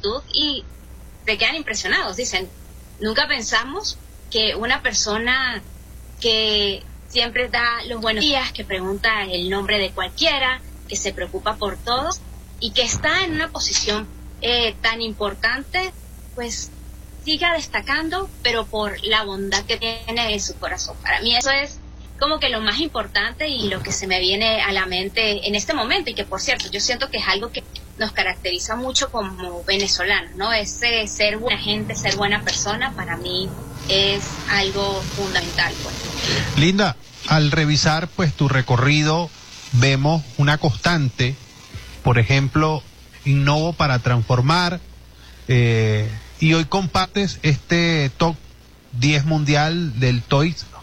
actitud y se quedan impresionados. Dicen, nunca pensamos que una persona que siempre da los buenos días, que pregunta el nombre de cualquiera, que se preocupa por todos y que está en una posición tan importante, pues siga destacando, pero por la bondad que tiene en su corazón. Para mí eso es como que lo más importante y lo que se me viene a la mente en este momento, y que por cierto yo siento que es algo que nos caracteriza mucho como venezolanos, ¿no? Ese ser buena gente, ser buena persona, para mí es algo fundamental, pues. Linda, al revisar pues tu recorrido vemos una constante, por ejemplo, innovo para transformar, y hoy compartes este top 10 mundial del Toys